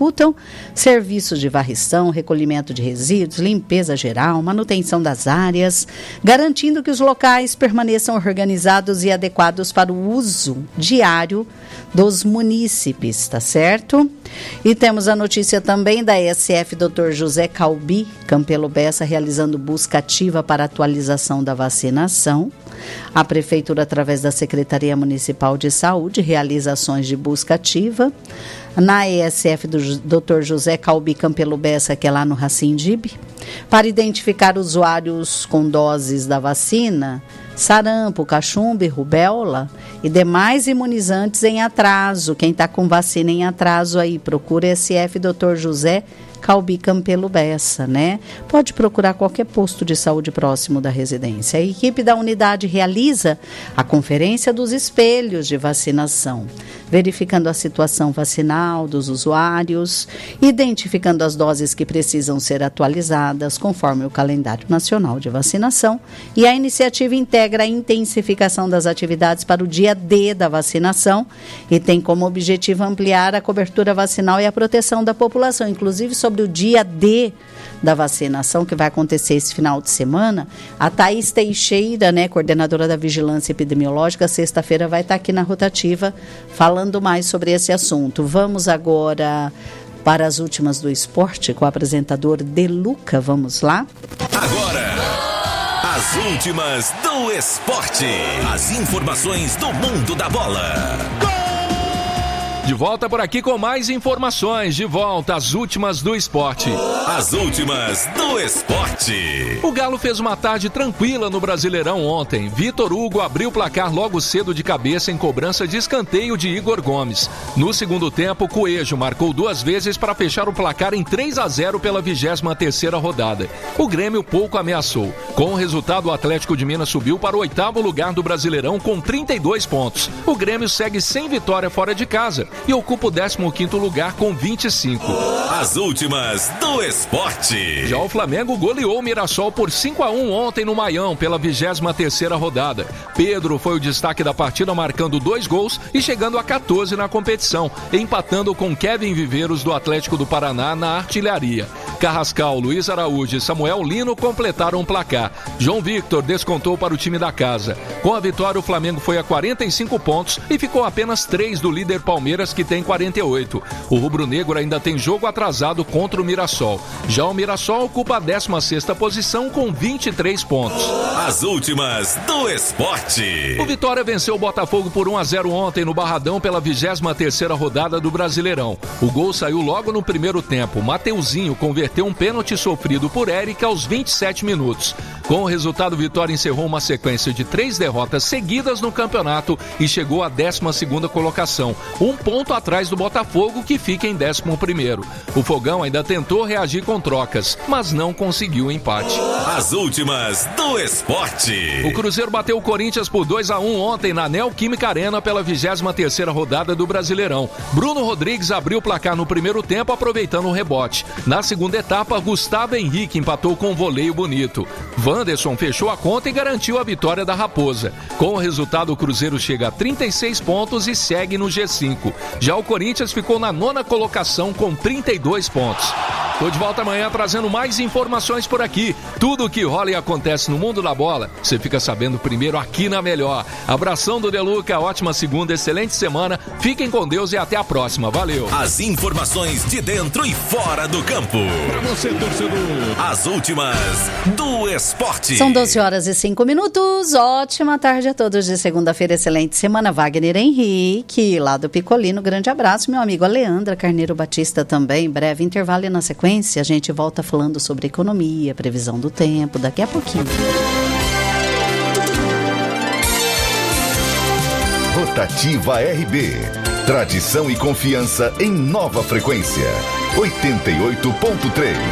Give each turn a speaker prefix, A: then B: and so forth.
A: executam serviços de varrição, recolhimento de resíduos, limpeza geral, manutenção das áreas, garantindo que os locais permaneçam organizados e adequados para o uso diário dos munícipes, tá certo? E temos a notícia também da ESF Dr. José Calbi Campelo Bessa realizando busca ativa para atualização da vacinação. A Prefeitura, através da Secretaria Municipal de Saúde, realiza ações de busca ativa. Na ESF do Dr. José Calbi Campelo Bessa, que é lá no Racindib, para identificar usuários com doses da vacina, sarampo, cachumba e rubéola e demais imunizantes em atraso. Quem está com vacina em atraso aí, procura ESF Dr. José Calbi Campelo Bessa, né? Pode procurar qualquer posto de saúde próximo da residência. A equipe da unidade realiza a conferência dos espelhos de vacinação, verificando a situação vacinal dos usuários, identificando as doses que precisam ser atualizadas conforme o calendário nacional de vacinação, e a iniciativa integra a intensificação das atividades para o dia D da vacinação e tem como objetivo ampliar a cobertura vacinal e a proteção da população, inclusive sobre o dia D da vacinação, que vai acontecer esse final de semana. A Thaís Teixeira, né, coordenadora da Vigilância Epidemiológica, sexta-feira vai estar aqui na rotativa falando mais sobre esse assunto. Vamos agora para as últimas do esporte com o apresentador Deluca. Vamos lá?
B: Agora, as últimas do esporte. As informações do mundo da bola.
C: De volta por aqui com mais informações. De volta às últimas do esporte.
B: As últimas do esporte.
C: O Galo fez uma tarde tranquila no Brasileirão ontem. Vitor Hugo abriu o placar logo cedo de cabeça em cobrança de escanteio de Igor Gomes. No segundo tempo, Coelho marcou 2 vezes para fechar o placar em 3-0 pela 23ª rodada. O Grêmio pouco ameaçou. Com o resultado, o Atlético de Minas subiu para o 8º lugar do Brasileirão com 32 pontos. O Grêmio segue sem vitória fora de casa e ocupa o 15º lugar com 25.
B: As últimas do esporte.
C: Já o Flamengo goleou o Mirassol por 5-1 ontem no Maião, pela 23ª rodada. Pedro foi o destaque da partida, marcando 2 gols e chegando a 14 na competição, empatando com Kevin Viveiros do Atlético do Paraná na artilharia. Carrascal, Luiz Araújo e Samuel Lino completaram o placar. João Victor descontou para o time da casa. Com a vitória, o Flamengo foi a 45 pontos e ficou a apenas 3 do líder Palmeiras, que tem 48. O rubro-negro ainda tem jogo atrasado contra o Mirassol. Já o Mirassol ocupa a 16ª posição com 23 pontos.
B: As últimas do esporte.
C: O Vitória venceu o Botafogo por 1-0 ontem no Barradão pela 23ª rodada do Brasileirão. O gol saiu logo no primeiro tempo. Mateuzinho converteu um pênalti sofrido por Érica aos 27 minutos. Com o resultado, o Vitória encerrou uma sequência de 3 derrotas seguidas no campeonato e chegou à 12ª colocação, 1 ponto atrás do Botafogo, que fica em 11º. O Fogão ainda tentou reagir com trocas, mas não conseguiu o empate.
B: As últimas do esporte.
C: O Cruzeiro bateu o Corinthians por 2-1 ontem na Neoquímica Arena pela 23ª rodada do Brasileirão. Bruno Rodrigues abriu o placar no primeiro tempo, aproveitando o rebote. Na segunda etapa, Gustavo Henrique empatou com um voleio bonito. Wanderson fechou a conta e garantiu a vitória da Raposa. Com o resultado, o Cruzeiro chega a 36 pontos e segue no G5. Já o Corinthians ficou na 9ª colocação com 32 pontos. Tô de volta amanhã trazendo mais informações por aqui. Tudo o que rola e acontece no mundo da bola, você fica sabendo primeiro aqui na Melhor. Abração do Deluca, ótima segunda, excelente semana. Fiquem com Deus e até a próxima. Valeu.
B: As informações de dentro e fora do campo.
D: Pra você, torcedor.
B: As últimas do esporte.
A: São 12h05. Ótima tarde a todos de segunda-feira, excelente semana. Wagner Henrique, lá do Picolino. Grande abraço, meu amigo. A Leandra Carneiro Batista também. Breve intervalo e na sequência a gente volta falando sobre economia, previsão do tempo, daqui a pouquinho.
E: Rotativa RB. Tradição e confiança em nova frequência. 88.3.